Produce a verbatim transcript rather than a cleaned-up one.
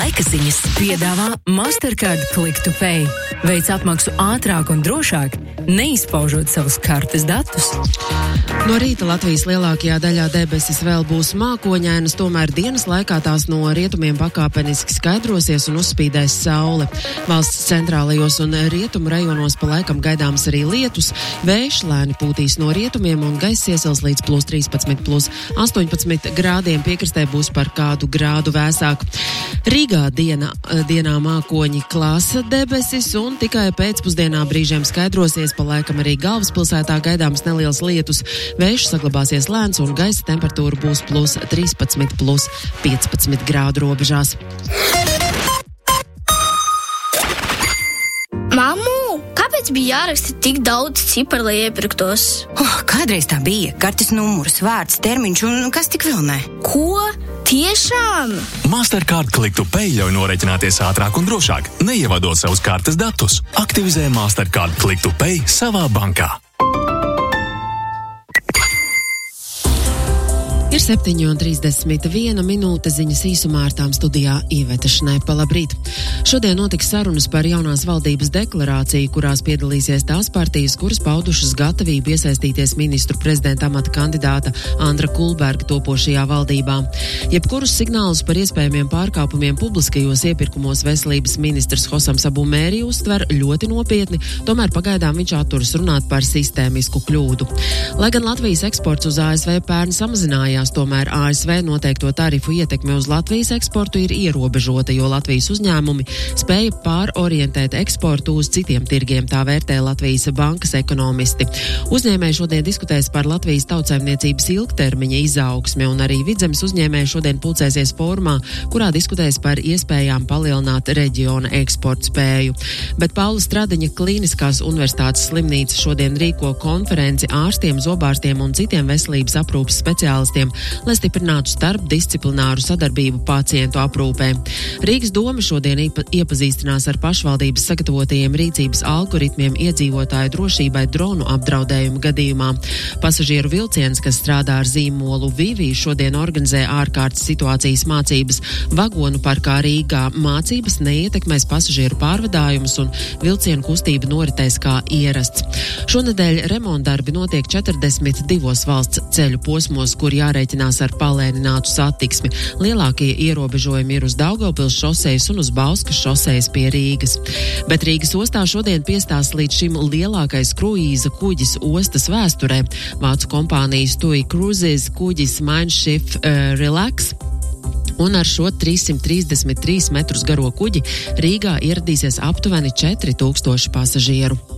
Laika ziņas piedāvā Mastercard Click to Pay. Veic apmaksu ātrāk un drošāk, neizpaužot savus kartes datus. No rīta Latvijas lielākajā daļā debesis vēl būs mākoņainas, tomēr dienas laikā tās no rietumiem pakāpeniski skaidrosies un uzspīdēs saule. Valsts centrālajos un rietumu rajonos pa laikam gaidāms arī lietus, vējš lēni pūtīs no rietumiem un gaiss iesils līdz plus trīspadsmit, plus astoņpadsmit grādiem, piekrastē būs par kādu grādu vēsāk. Rīgā diena, dienā mākoņi klāsa debesis un tikai pēcpusdienā brīžiem skaidrosies, pa laikam arī galvaspilsētā gaidāms neliels lietus. Vējš saglabāsies lēns un gaisa temperatūra būs plus trīspadsmit, plus piecpadsmit grādu robežās. Mammu, kāpēc bija jāraksta tik daudz ciparu, lai iepirktos? Oh, kādreiz tā bija. Kartes numurs, vārds, termiņš un kas tik vēl ne. Ko? Tiešām? Mastercard Click to Pay ļauj norēķināties ātrāk un drošāk, neievadot savus kartes datus. Aktivizē Mastercard Click to Pay savā bankā. Ir septiņi un trīsdesmit viena minūte, ziņas īsumā ar tām studijā Iveta Šnaipa. Labrīt! Šodien notiks sarunas par jaunās valdības deklarāciju, kurās piedalīsies tās partijas, kuras paudušas gatavību iesaistīties ministru prezidenta amata kandidāta Andra Kulberga topošajā valdībā. Jebkurus signālus par iespējamiem pārkāpumiem publiskajos iepirkumos veselības ministrs Hosams Abu Mēri uztver ļoti nopietni, tomēr pagaidām viņš atturas runāt par sistēmisku kļūdu. Lai gan Latvijas eksports uz A S V pērn samazinājās, tomēr A S V noteikto tarifu ietekme uz Latvijas eksportu ir ierobežota, jo Latvijas uzņēmumi spēja pārorientēt eksportu uz citiem tirgiem, tā vērtē Latvijas bankas ekonomisti. Uzņēmēji šodien diskutēs par Latvijas tautsaimniecības ilgtermiņa izaugsmi, un arī Vidzemes uzņēmēji šodien pulcēsies fórumā, kurā diskutēs par iespējām palielināt reģiona eksporta spēju. Bet Paula Stradiņa Klīniskās universitātes slimnīca šodien rīko konferenci ārstiem, zobārstiem un citiem veselības aprūpes speciālistiem, lai stiprinātu starpdisciplināru sadarbību pacientu aprūpē. Rīgas doma šodien iepazīstinās ar pašvaldības sagatavotajiem rīcības algoritmiem iedzīvotāju drošībai dronu apdraudējumu gadījumā. Pasažieru vilciens, kas strādā ar zīmolu Vivi, šodien organizē ārkārtas situācijas mācības vagonu parkā Rīgā. Mācības neietekmēs pasažieru pārvadājumus un vilcienu kustība noritēs kā ierasts. Šonedēļ remontdarbi notiek četrdesmit divos valsts ceļu posmos, kur jārēķinās ar palēninātu satiksmi. Lielākie ierobežojumi ir uz Daugavpils šosejas un uz Bauskas šosejas pie Rīgas. Bet Rīgas ostā šodien piestās līdz šim lielākais kruīza kuģis ostas vēsturē. Vācu kompānijas TUI Cruises kuģis Mein Schiff uh, Relax. Un ar šo trīssimt trīsdesmit trīs metrus garo kuģi Rīgā ieradīsies aptuveni četri tūkstoši pasažieru.